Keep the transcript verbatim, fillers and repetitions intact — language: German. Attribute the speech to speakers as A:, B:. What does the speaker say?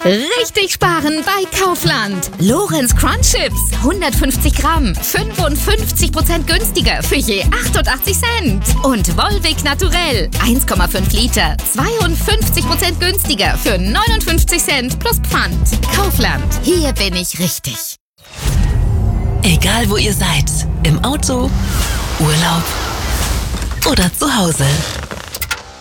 A: Richtig sparen bei Kaufland. Lorenz Crunch Chips, hundertfünfzig Gramm, fünfundfünfzig Prozent günstiger für je achtundachtzig Cent. Und Volvic Naturell, eins Komma fünf Liter, zweiundfünfzig Prozent günstiger für neunundfünfzig Cent plus Pfand. Kaufland, hier bin ich richtig.
B: Egal wo ihr seid, im Auto, Urlaub oder zu Hause.